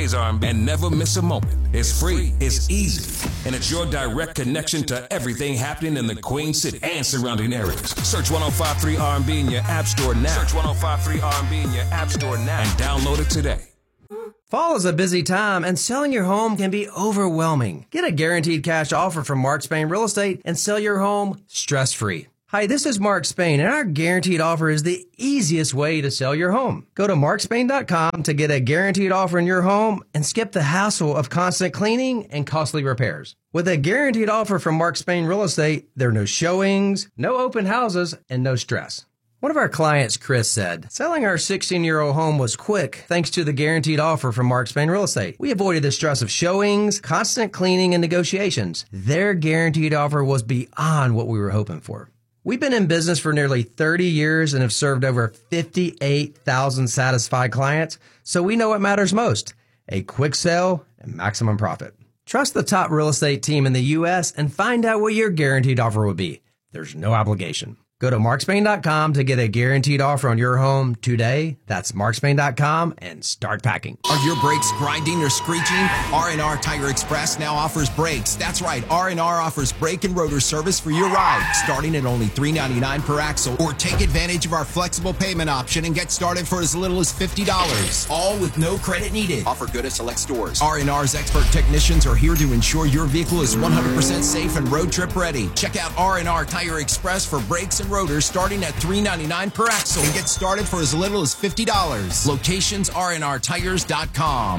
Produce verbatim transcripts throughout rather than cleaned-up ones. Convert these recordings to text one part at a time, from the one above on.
Today's R and B and never miss a moment. It's free, it's easy, and it's your direct connection to everything happening in the Queen City and surrounding areas. Search one oh five point three R and B in your app store now. Search one oh five point three R and B in your app store now and download it today. Fall is a busy time, and selling your home can be overwhelming. Get a guaranteed cash offer from Mark Spain Real Estate and sell your home stress-free. Hi, this is Mark Spain, and our guaranteed offer is the easiest way to sell your home. Go to mark spain dot com to get a guaranteed offer in your home and skip the hassle of constant cleaning and costly repairs. With a guaranteed offer from Mark Spain Real Estate, there are no showings, no open houses, and no stress. One of our clients, Chris, said, selling our sixteen-year-old home was quick thanks to the guaranteed offer from Mark Spain Real Estate. We avoided the stress of showings, constant cleaning, and negotiations. Their guaranteed offer was beyond what we were hoping for. We've been in business for nearly thirty years and have served over fifty-eight thousand satisfied clients, so we know what matters most, a quick sale and maximum profit. Trust the top real estate team in the U S and find out what your guaranteed offer would be. There's no obligation. Go to mark spain dot com to get a guaranteed offer on your home today. That's mark spain dot com and start packing. Are your brakes grinding or screeching? R and R Tire Express now offers brakes. That's right, R and R offers brake and rotor service for your ride, starting at only three ninety-nine per axle. Or take advantage of our flexible payment option and get started for as little as fifty dollars. All with no credit needed. Offer good at select stores. R and R's expert technicians are here to ensure your vehicle is one hundred percent safe and road trip ready. Check out R and R Tire Express for brakes and rotors starting at three ninety-nine per axle and get started for as little as fifty dollars. Locations R and R tires dot com.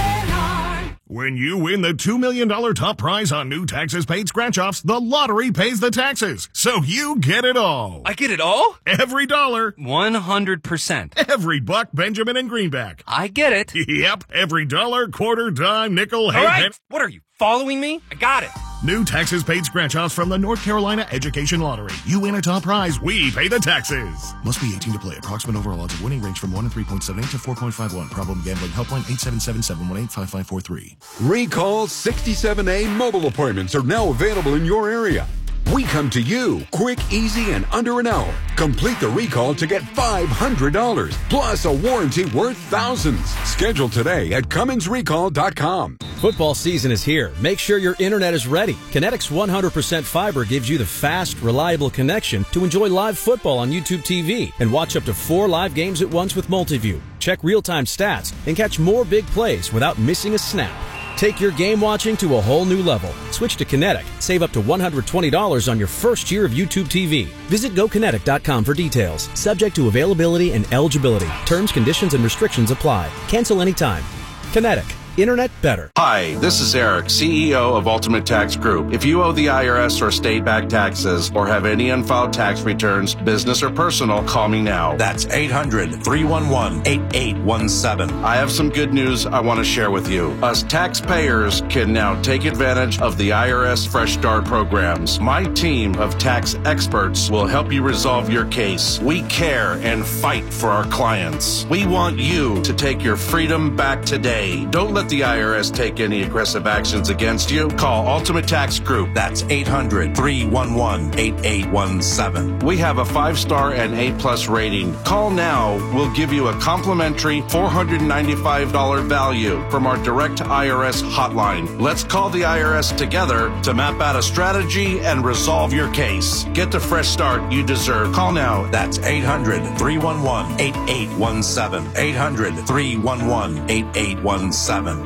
When you win the two million dollars top prize on new taxes paid scratch-offs, the lottery pays the taxes, so you get it all. I get it all? Every dollar. one hundred percent. Every buck, Benjamin and Greenback. I get it. Yep, every dollar, quarter, dime, nickel, all hey, right, hey. What are you, following me? I got it. New taxes paid scratch-offs from the North Carolina Education Lottery. You win a top prize, we pay the taxes. Must be eighteen to play. Approximate overall odds of winning range from one and three point seven eight to four point five one. Problem gambling helpline eight seven seven, seven one eight, five five four three. Recall sixty-seven A mobile appointments are now available in your area. We come to you, quick, easy, and under an hour. Complete the recall to get five hundred dollars, plus a warranty worth thousands. Schedule today at cummins recall dot com. Football season is here. Make sure your internet is ready. Kinetic's one hundred percent fiber gives you the fast, reliable connection to enjoy live football on YouTube T V and watch up to four live games at once with Multiview. Check real-time stats and catch more big plays without missing a snap. Take your game watching to a whole new level. Switch to Kinetic. Save up to one hundred twenty dollars on your first year of YouTube T V. Visit go kinetic dot com for details. Subject to availability and eligibility. Terms, conditions, and restrictions apply. Cancel anytime. Kinetic. Internet better. Hi, this is Eric, C E O of Ultimate Tax Group. If you owe the I R S or state-backed taxes or have any unfiled tax returns, business or personal, call me now. That's eight hundred, three one one, eight eight one seven. I have some good news I want to share with you. Us taxpayers can now take advantage of the I R S Fresh Start programs. My team of tax experts will help you resolve your case. We care and fight for our clients. We want you to take your freedom back today. Don't let the I R S take any aggressive actions against you. Call Ultimate Tax Group. That's eight hundred, three one one, eight eight one seven. We have a five-star and A-plus rating. Call now. We'll give you a complimentary four hundred ninety-five dollars value from our direct I R S hotline. Let's call the I R S together to map out a strategy and resolve your case. Get the fresh start you deserve. Call now. That's eight hundred, three one one, eight eight one seven. eight hundred, three one one, eight eight one seven.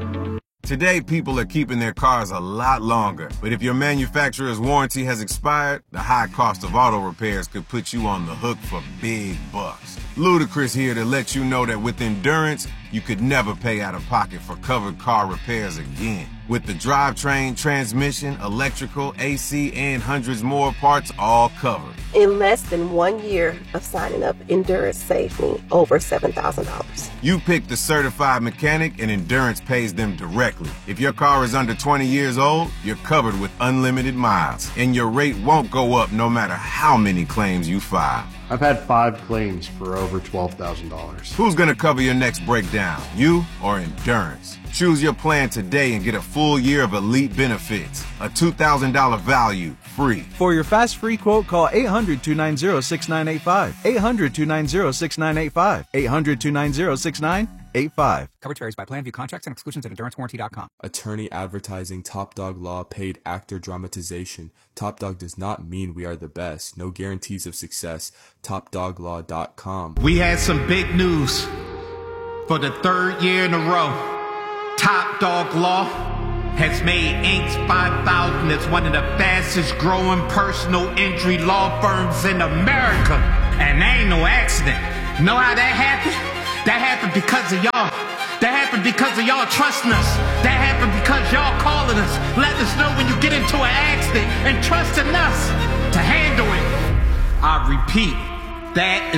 Today, people are keeping their cars a lot longer. But if your manufacturer's warranty has expired, the high cost of auto repairs could put you on the hook for big bucks. Ludacris here to let you know that with Endurance, you could never pay out of pocket for covered car repairs again. With the drivetrain, transmission, electrical, A C, and hundreds more parts all covered. In less than one year of signing up, Endurance saved me over seven thousand dollars. You pick the certified mechanic and Endurance pays them directly. If your car is under twenty years old, you're covered with unlimited miles. And your rate won't go up no matter how many claims you file. I've had five claims for over twelve thousand dollars. Who's going to cover your next breakdown, you or Endurance? Choose your plan today and get a full year of elite benefits. A two thousand dollars value, free. For your fast free quote, call eight hundred, two nine zero, six nine eight five. eight hundred, two nine zero, six nine eight five. eight hundred, two nine zero, six nine eight five. Coverage varies by plan. View contracts and exclusions at endurance warranty dot com. Attorney advertising Top Dog Law paid actor dramatization. Top Dog does not mean we are the best. No guarantees of success. top dog law dot com. We had some big news. For the third year in a row, Top Dog Law has made Incorporated five thousand as one of the fastest growing personal injury law firms in America. And that ain't no accident. Know how that happened? That happened because of y'all. That happened because of y'all trusting us. That happened because y'all calling us, letting us know when you get into an accident and trusting us to handle it. I repeat, that is